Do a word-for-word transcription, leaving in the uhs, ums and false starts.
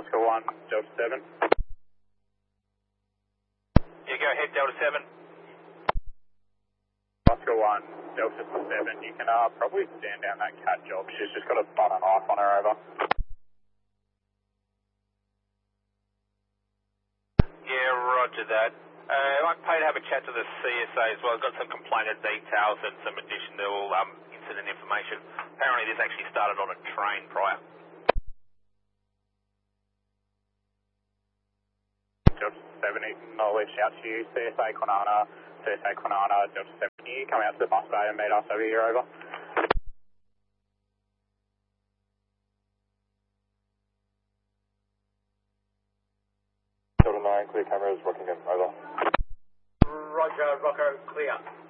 Oscar one, Delta seven. Yeah, go ahead, Delta seven. Oscar one, Delta seven. You can uh, probably stand down that cat job. She's just got a butter knife on her, over. Yeah, roger that. Uh, I'd pay to have a chat to the C S A as well. I've got some complainant details and some additional um, incident information. Apparently this actually started on a train prior. Delta seven, acknowledge out to you. C S A Kwinana, C S A Kwinana, Delta seven. Can you come out to the bus bay and meet us over here, over? Delta nine, clear cameras, Rockingham, over. Roger, Rocco, clear.